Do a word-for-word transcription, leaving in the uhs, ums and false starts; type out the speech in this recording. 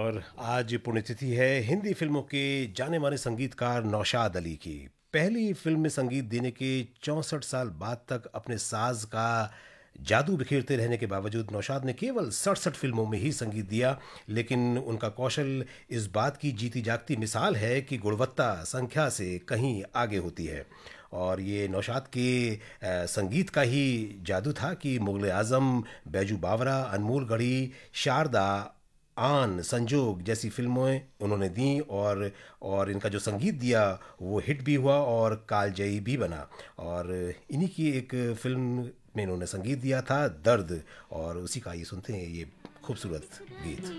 और आज पुण्यतिथि है हिंदी फिल्मों के जाने माने संगीतकार नौशाद अली की। पहली फिल्म में संगीत देने के चौंसठ साल बाद तक अपने साज का जादू बिखेरते रहने के बावजूद नौशाद ने केवल सड़सठ फिल्मों में ही संगीत दिया, लेकिन उनका कौशल इस बात की जीती जागती मिसाल है कि गुणवत्ता संख्या से कहीं आगे होती है। और ये नौशाद के अ, संगीत का ही जादू था कि मुग़ल आज़म, बैजू बावरा, अनमोल गढ़ी, शारदा, आन, संजोग जैसी फिल्में उन्होंने दी और और इनका जो संगीत दिया वो हिट भी हुआ और कालजयी भी बना। और इन्हीं की एक फिल्म में इन्होंने संगीत दिया था दर्द, और उसी का ये सुनते हैं ये खूबसूरत गीत।